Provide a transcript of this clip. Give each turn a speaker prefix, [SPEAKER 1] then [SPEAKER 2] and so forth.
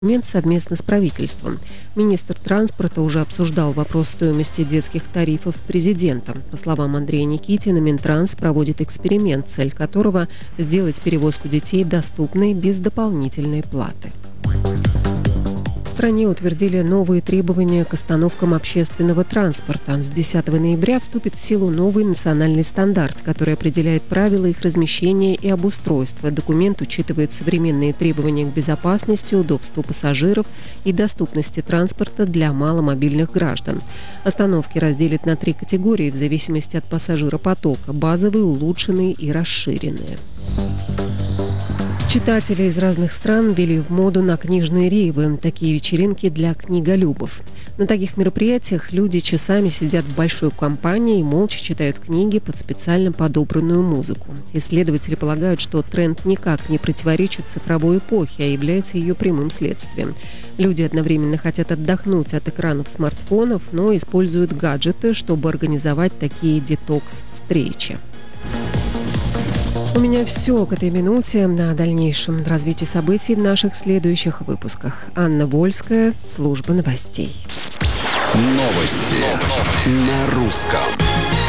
[SPEAKER 1] совместно с правительством. Министр транспорта уже обсуждал вопрос стоимости детских тарифов с президентом. По словам Андрея Никитина, Минтранс проводит эксперимент, цель которого – сделать перевозку детей доступной без дополнительной платы. В стране утвердили новые требования к остановкам общественного транспорта. С 10 ноября вступит в силу новый национальный стандарт, который определяет правила их размещения и обустройства. Документ учитывает современные требования к безопасности, удобству пассажиров и доступности транспорта для маломобильных граждан. Остановки разделят на 3 категории в зависимости от пассажиропотока – базовые, улучшенные и расширенные. Читатели из разных стран ввели в моду на книжные рейвы, такие вечеринки для книголюбов. На таких мероприятиях люди часами сидят в большой компании и молча читают книги под специально подобранную музыку. Исследователи полагают, что тренд никак не противоречит цифровой эпохе, а является ее прямым следствием. Люди одновременно хотят отдохнуть от экранов смартфонов, но используют гаджеты, чтобы организовать такие детокс-встречи. У меня все к этой минуте. На дальнейшем развитии событий в наших следующих выпусках. Анна Вольская, служба новостей.
[SPEAKER 2] Новости на русском.